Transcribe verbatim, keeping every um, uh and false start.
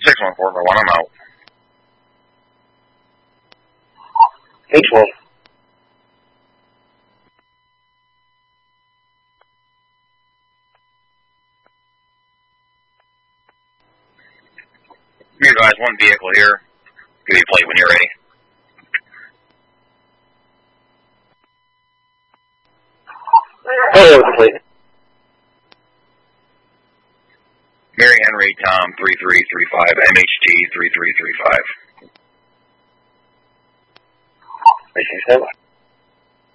six one four by one, I'm out. eight twelve. Be advised, one vehicle here. Give me a plate when you're ready. Hello, the plate. Mary Henry, Tom, three three three five, M H T, three three three five. I see seven.